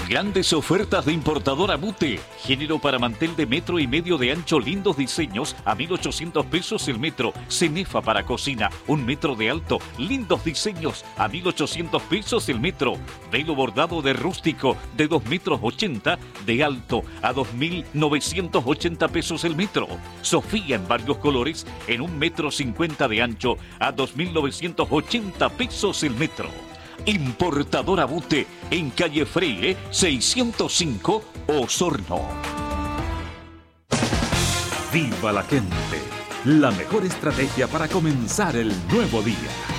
Grandes ofertas de importadora Bute. Género para mantel de 1,5 metros de ancho, lindos diseños a 1.800 pesos el metro. Cenefa para cocina, 1 metro de alto, lindos diseños a 1.800 pesos el metro. Velo bordado de rústico de 2,80 metros de alto a 2.980 pesos el metro. Sofía en varios colores en 1,50 metros de ancho a 2.980 pesos el metro. Importadora Bute en calle Freire 605 Osorno. ¡Viva la gente! La mejor estrategia para comenzar el nuevo día.